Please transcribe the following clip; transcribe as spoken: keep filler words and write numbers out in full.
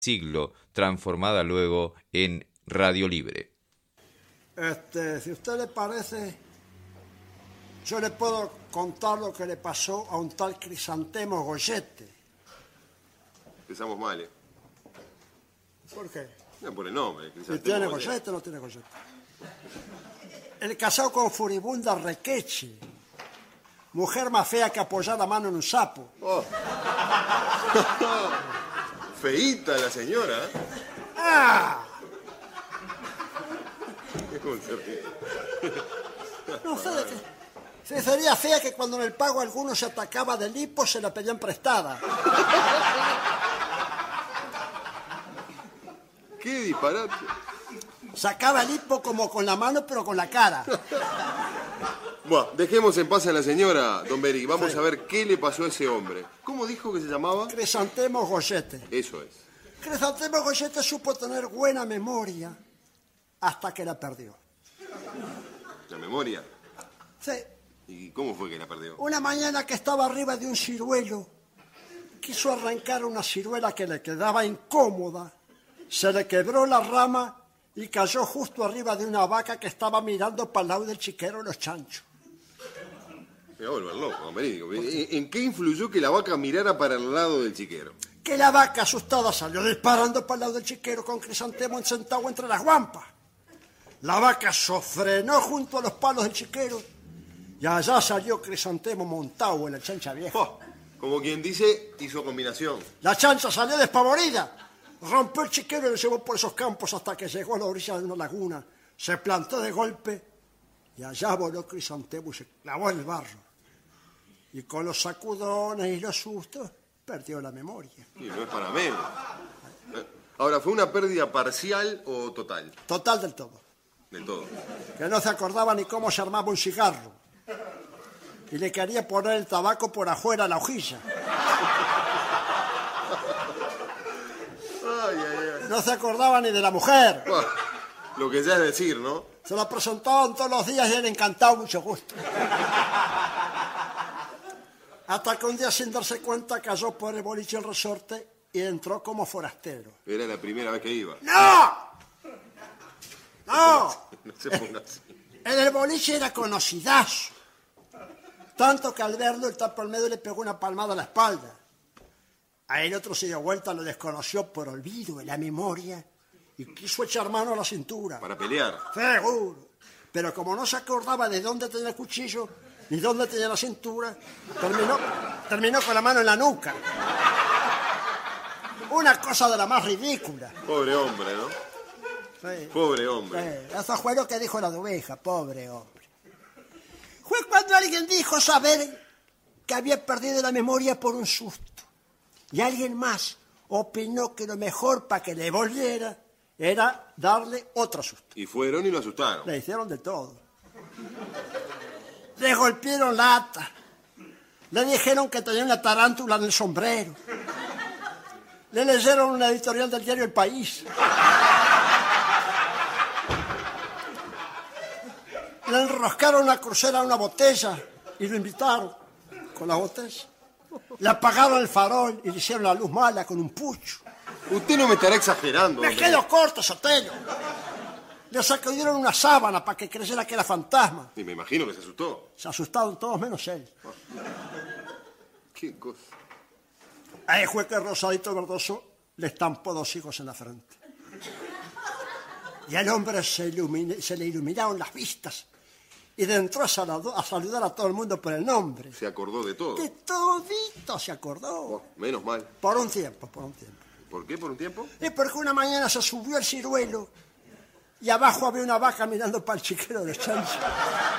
siglo, transformada luego en Radio Libre. Este, si a usted le parece, yo le puedo contar lo que le pasó a un tal Crisantemo Goyete. Empezamos mal, ¿eh? ¿Por qué? No, por el nombre. ¿Tiene Goyete o no tiene Goyete? El casado con furibunda Requeche. Mujer más fea que apoyar la mano en un sapo. Oh. Feíta la señora. ¡Ah! ¿Cómo se ríe? No sé de qué. Sí, sería fea que cuando en el pago alguno se atacaba del hipo se la pedían prestada. ¡Qué disparate! Sacaba el hipo como con la mano, pero con la cara. Bueno, dejemos en paz a la señora, don Beri. Vamos Sí. a ver qué le pasó a ese hombre. ¿Cómo dijo que se llamaba? Crisantemo Goyete. Eso es. Crisantemo Goyete supo tener buena memoria hasta que la perdió. ¿La memoria? Sí. ¿Y cómo fue que la perdió? Una mañana que estaba arriba de un ciruelo, quiso arrancar una ciruela que le quedaba incómoda, se le quebró la rama y cayó justo arriba de una vaca que estaba mirando para el lado del chiquero de los chanchos. Me va a volver loco, don Beri. ¿En, ¿En qué influyó que la vaca mirara para el lado del chiquero? Que la vaca asustada salió disparando para el lado del chiquero con Crisantemo sentado entre las guampas. La vaca sofrenó junto a los palos del chiquero y allá salió Crisantemo montado en la chancha vieja. Oh, como quien dice, hizo combinación. La chancha salió despavorida, rompió el chiquero y lo llevó por esos campos hasta que llegó a la orilla de una laguna. Se plantó de golpe y allá voló Crisantemo y se clavó en el barro. Y con los sacudones y los sustos perdió la memoria. Y no es para menos. Ahora, ¿fue una pérdida parcial o total? Total del todo. Del todo. Que no se acordaba ni cómo se armaba un cigarro. Y le quería poner el tabaco por afuera a la hojilla. Ay, ay, ay. No se acordaba ni de la mujer. Bueno, lo que ya es decir, ¿no? Se la presentaban todos los días y él encantado, mucho gusto. Hasta que un día, sin darse cuenta, cayó por el boliche el resorte y entró como forastero. Era la primera vez que iba. ¡No! ¡No! No se ponga así. En el boliche era conocidazo. Tanto que al verlo, el tapo al medio le pegó una palmada a la espalda. A él otro se dio vuelta, lo desconoció por olvido en la memoria y quiso echar mano a la cintura. Para pelear. Seguro. Pero como no se acordaba de dónde tenía el cuchillo ni dónde tenía la cintura, terminó, terminó con la mano en la nuca. Una cosa de la más ridícula. Pobre hombre, ¿no? Sí. Pobre hombre. Sí, eso fue lo que dijo la oveja, pobre hombre. Fue cuando alguien dijo saber que había perdido la memoria por un susto. Y alguien más opinó que lo mejor para que le volviera era darle otro susto. Y fueron y lo asustaron. Le hicieron de todo. Le golpearon lata. Le dijeron que tenía una tarántula en el sombrero. Le leyeron una editorial del diario El País. Le enroscaron una crucera a una botella y lo invitaron con la botella. Le apagaron el farol y le hicieron la luz mala con un pucho. Usted no me estará exagerando. Me hombre. quedo corto, Sotelo. Le sacudieron una sábana para que creyera que era fantasma. Y me imagino que se asustó. Se asustaron todos menos él. Qué cosa. Ahí fue que Rosadito Verdoso le estampó dos hijos en la frente. Y al hombre se, ilumine- se le iluminaron las vistas y entró a, salud- a saludar a todo el mundo por el nombre. Se acordó de todo. De todito se acordó. Oh, menos mal. Por un tiempo, por un tiempo. ¿Por qué? ¿Por un tiempo? Es porque una mañana se subió el ciruelo y abajo había una vaca mirando para el chiquero de chancho.